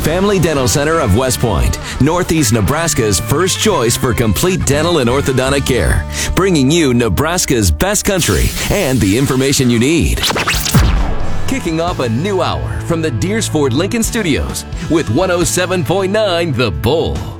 Family Dental Center of West Point, Northeast Nebraska's first choice for complete dental and orthodontic care, bringing you Nebraska's best country and the information you need. Kicking off a new hour from the Deersford Lincoln Studios with 107.9 The Bull.